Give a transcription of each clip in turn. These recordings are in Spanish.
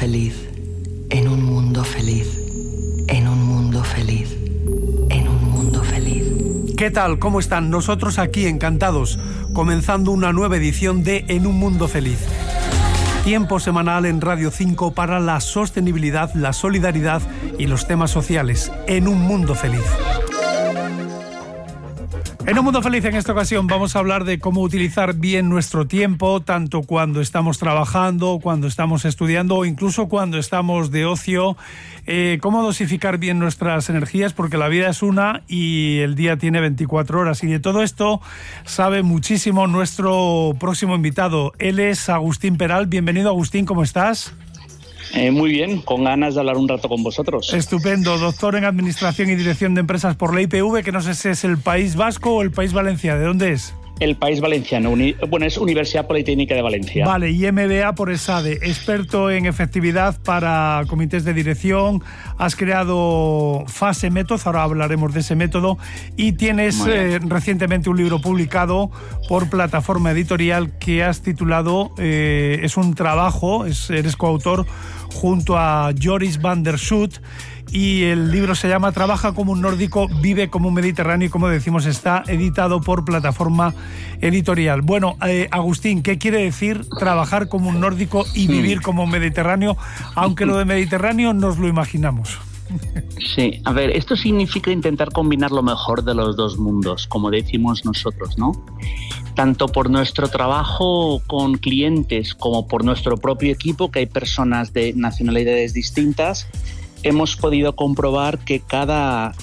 feliz, en un mundo feliz, en un mundo feliz, en un mundo feliz. ¿Qué tal? ¿Cómo están? Nosotros aquí encantados, comenzando una nueva edición de En un mundo feliz. Tiempo semanal en Radio 5 para la sostenibilidad, la solidaridad y los temas sociales. En un mundo feliz. En un mundo feliz, en esta ocasión vamos a hablar de cómo utilizar bien nuestro tiempo, tanto cuando estamos trabajando, cuando estamos estudiando o incluso cuando estamos de ocio. Cómo dosificar bien nuestras energías, porque la vida es una y el día tiene 24 horas. Y de todo esto sabe muchísimo nuestro próximo invitado. Él es Agustín Peral. Bienvenido, Agustín, ¿cómo estás? Muy bien, con ganas de hablar un rato con vosotros. Estupendo, doctor en Administración y Dirección de Empresas por la IPV, que no sé si es el País Vasco o el País Valenciano. ¿De dónde es? El País Valenciano, es Universidad Politécnica de Valencia. Vale, y MBA por ESADE, experto en efectividad para comités de dirección. Has creado Fase Método, ahora hablaremos de ese método, y tienes recientemente un libro publicado por Plataforma Editorial que has titulado, es un trabajo, eres coautor junto a Joris van der Schoot, y el libro se llama Trabaja como un nórdico, vive como un mediterráneo, y como decimos está editado por Plataforma Editorial. Bueno, Agustín, ¿qué quiere decir trabajar como un nórdico y vivir como un mediterráneo? Aunque lo de mediterráneo nos lo imaginamos. Sí, a ver, esto significa intentar combinar lo mejor de los dos mundos, como decimos nosotros, ¿no? Tanto por nuestro trabajo con clientes como por nuestro propio equipo, que hay personas de nacionalidades distintas, hemos podido comprobar que cada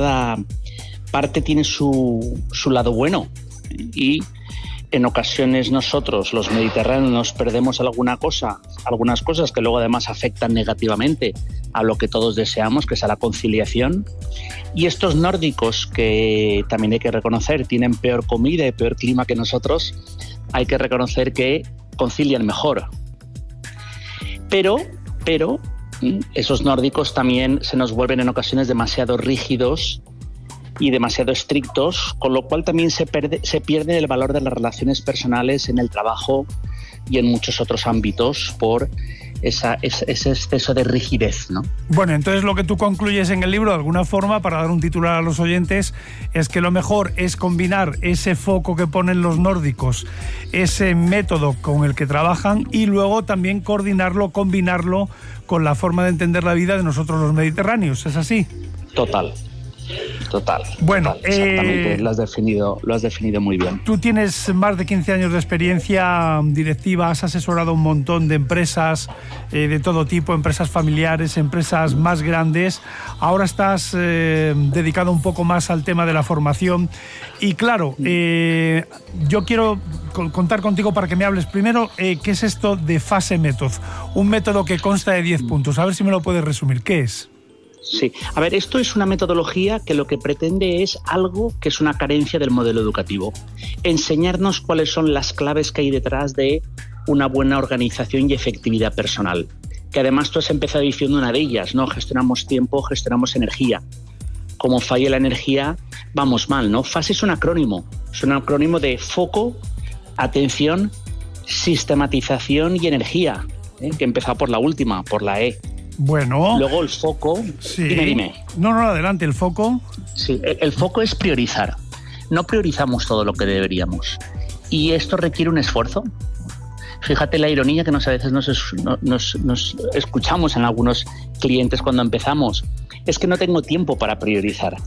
parte tiene su lado bueno, y en ocasiones nosotros, los mediterráneos, nos perdemos algunas cosas que luego además afectan negativamente a lo que todos deseamos, que es a la conciliación. Y estos nórdicos, que también hay que reconocer, tienen peor comida y peor clima que nosotros, hay que reconocer que concilian mejor. Pero esos nórdicos también se nos vuelven en ocasiones demasiado rígidos y demasiado estrictos, con lo cual también se pierde el valor de las relaciones personales en el trabajo y en muchos otros ámbitos por ese exceso de rigidez, ¿no? Bueno, entonces lo que tú concluyes en el libro, de alguna forma, para dar un titular a los oyentes, es que lo mejor es combinar ese foco que ponen los nórdicos, ese método con el que trabajan, y luego también combinarlo con la forma de entender la vida de nosotros los mediterráneos. ¿Es así? Total. Bueno, exactamente, lo has definido muy bien. Tú tienes más de 15 años de experiencia directiva, has asesorado a un montón de empresas de todo tipo, empresas familiares, empresas más grandes. Ahora estás dedicado un poco más al tema de la formación. Y claro, yo quiero contar contigo para que me hables primero qué es esto de Fase Método, un método que consta de 10 puntos. A ver si me lo puedes resumir. ¿Qué es? Sí, a ver, esto es una metodología que lo que pretende es algo que es una carencia del modelo educativo. Enseñarnos cuáles son las claves que hay detrás de una buena organización y efectividad personal. Que además tú has empezado diciendo una de ellas, ¿no? Gestionamos tiempo, gestionamos energía. Como falle la energía, vamos mal, ¿no? FASE es un acrónimo de foco, atención, sistematización y energía, que empezó por la última, por la E. Bueno. Luego el foco. Sí. Dime. No, adelante, el foco. Sí, el foco es priorizar. No priorizamos todo lo que deberíamos. Y esto requiere un esfuerzo. Fíjate la ironía que a veces nos escuchamos en algunos clientes cuando empezamos. Es que no tengo tiempo para priorizar.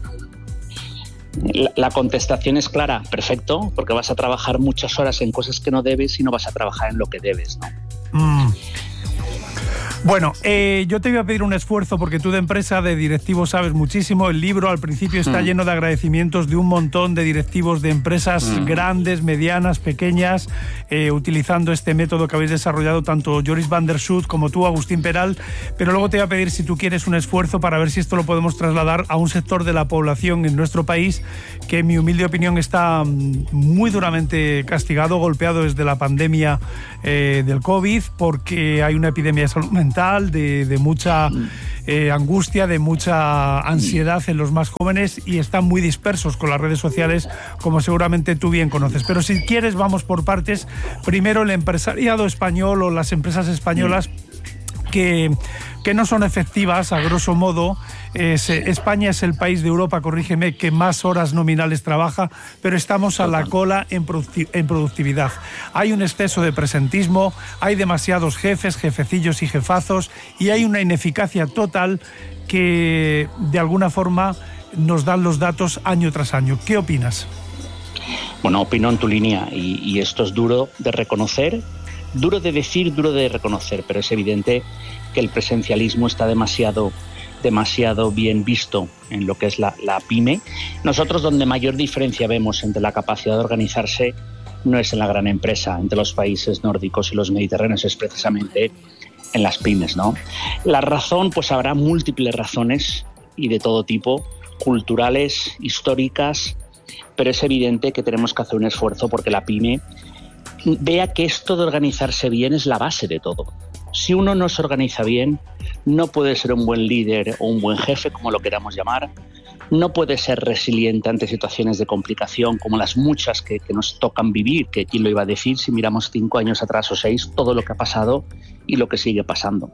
La contestación es clara, perfecto, porque vas a trabajar muchas horas en cosas que no debes y no vas a trabajar en lo que debes, ¿no? Bueno, yo te voy a pedir un esfuerzo porque tú de empresa, de directivo, sabes muchísimo. El libro al principio está lleno de agradecimientos de un montón de directivos de empresas grandes, medianas, pequeñas, utilizando este método que habéis desarrollado tanto Joris van der Schoot como tú, Agustín Peral. Pero luego te voy a pedir, si tú quieres, un esfuerzo para ver si esto lo podemos trasladar a un sector de la población en nuestro país que, en mi humilde opinión, está muy duramente castigado, golpeado desde la pandemia del COVID, porque hay una epidemia de salud mental, de mucha angustia, de mucha ansiedad en los más jóvenes, y están muy dispersos con las redes sociales, como seguramente tú bien conoces. Pero si quieres, vamos por partes. Primero, el empresariado español o las empresas españolas que no son efectivas, a grosso modo. España es el país de Europa, corrígeme, que más horas nominales trabaja, pero estamos a la cola en productividad. Hay un exceso de presentismo, hay demasiados jefes, jefecillos y jefazos, y hay una ineficacia total que de alguna forma nos dan los datos año tras año. ¿Qué opinas? Bueno, opino en tu línea, y esto es duro de reconocer, duro de decir, duro de reconocer, pero es evidente que el presencialismo está demasiado bien visto en lo que es la pyme. Nosotros, donde mayor diferencia vemos entre la capacidad de organizarse no es en la gran empresa, entre los países nórdicos y los mediterráneos, es precisamente en las pymes, ¿no? La razón, pues habrá múltiples razones y de todo tipo, culturales, históricas, pero es evidente que tenemos que hacer un esfuerzo porque la pyme vea que esto de organizarse bien es la base de todo. Si uno no se organiza bien, no puede ser un buen líder o un buen jefe, como lo queramos llamar, no puede ser resiliente ante situaciones de complicación como las muchas que nos tocan vivir, que quién lo iba a decir si miramos 5 años atrás o 6, todo lo que ha pasado y lo que sigue pasando.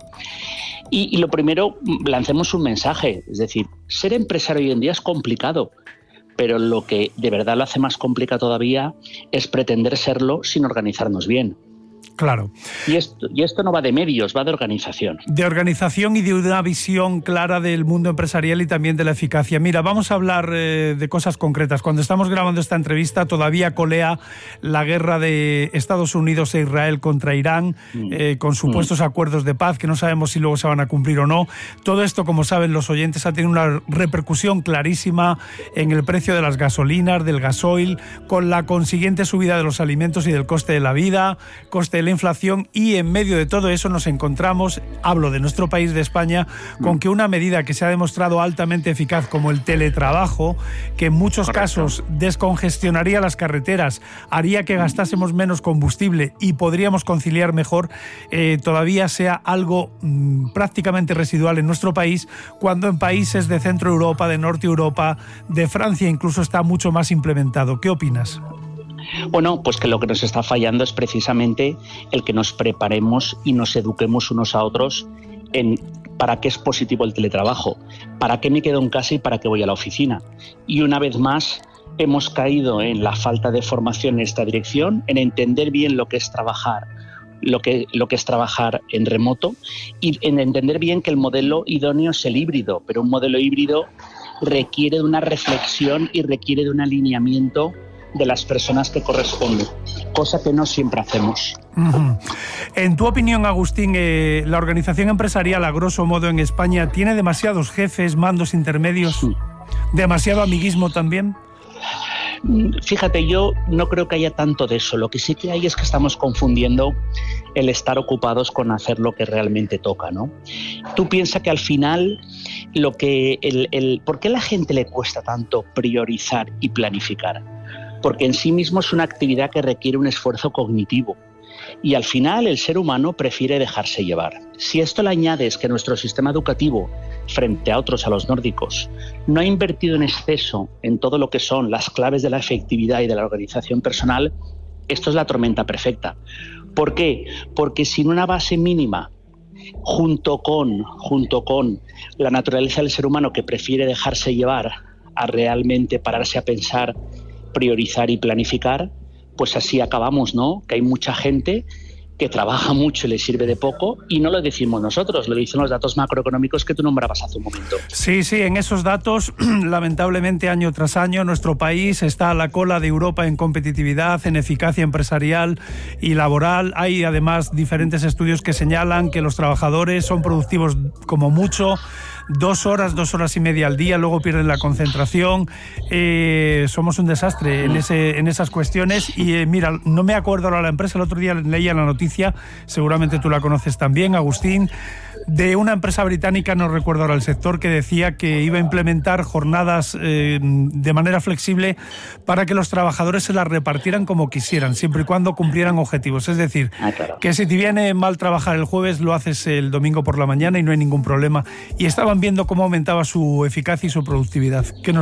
Y lo primero, lancemos un mensaje, es decir, ser empresario hoy en día es complicado, pero lo que de verdad lo hace más complicado todavía es pretender serlo sin organizarnos bien. Claro. Y esto no va de medios, va de organización. De organización y de una visión clara del mundo empresarial y también de la eficacia. Mira, vamos a hablar de cosas concretas. Cuando estamos grabando esta entrevista todavía colea la guerra de Estados Unidos e Israel contra Irán, con supuestos acuerdos de paz que no sabemos si luego se van a cumplir o no. Todo esto, como saben los oyentes, ha tenido una repercusión clarísima en el precio de las gasolinas, del gasoil, con la consiguiente subida de los alimentos y del coste de la vida, coste de la inflación, y en medio de todo eso nos encontramos, hablo de nuestro país, de España, con que una medida que se ha demostrado altamente eficaz como el teletrabajo, que en muchos casos descongestionaría las carreteras, haría que gastásemos menos combustible y podríamos conciliar mejor, todavía sea algo prácticamente residual en nuestro país, cuando en países de Centro Europa, de Norte Europa, de Francia incluso está mucho más implementado. ¿Qué opinas? Bueno, pues que lo que nos está fallando es precisamente el que nos preparemos y nos eduquemos unos a otros en para qué es positivo el teletrabajo, para qué me quedo en casa y para qué voy a la oficina. Y una vez más hemos caído en la falta de formación en esta dirección, en entender bien lo que es trabajar, lo que es trabajar en remoto, y en entender bien que el modelo idóneo es el híbrido, pero un modelo híbrido requiere de una reflexión y requiere de un alineamiento de las personas que corresponden, cosa que no siempre hacemos. En tu opinión, Agustín, ¿la organización empresarial, a grosso modo, en España tiene demasiados jefes, mandos intermedios? Sí. ¿Demasiado amiguismo también? Fíjate, yo no creo que haya tanto de eso. Lo que sí que hay es que estamos confundiendo el estar ocupados con hacer lo que realmente toca, ¿no? Tú piensas que al final ¿por qué a la gente le cuesta tanto priorizar y planificar? Porque en sí mismo es una actividad que requiere un esfuerzo cognitivo y al final el ser humano prefiere dejarse llevar. Si esto le añades que nuestro sistema educativo, frente a otros, a los nórdicos, no ha invertido en exceso en todo lo que son las claves de la efectividad y de la organización personal, esto es la tormenta perfecta. ¿Por qué? Porque sin una base mínima, junto con la naturaleza del ser humano que prefiere dejarse llevar a realmente pararse a pensar, priorizar y planificar, pues así acabamos, ¿no? Que hay mucha gente que trabaja mucho y le sirve de poco, y no lo decimos nosotros, lo dicen los datos macroeconómicos que tú nombrabas hace un momento. Sí, en esos datos, lamentablemente, año tras año, nuestro país está a la cola de Europa en competitividad, en eficacia empresarial y laboral. Hay además diferentes estudios que señalan que los trabajadores son productivos como mucho 2 horas y media al día, luego pierden la concentración. Somos un desastre en esas cuestiones. Y mira, no me acuerdo ahora la empresa, el otro día leía la noticia, seguramente tú la conoces también, Agustín, de una empresa británica, no recuerdo ahora el sector, que decía que iba a implementar jornadas de manera flexible para que los trabajadores se las repartieran como quisieran, siempre y cuando cumplieran objetivos. Es decir, que si te viene mal trabajar el jueves, lo haces el domingo por la mañana y no hay ningún problema. Y estaban viendo cómo aumentaba su eficacia y su productividad.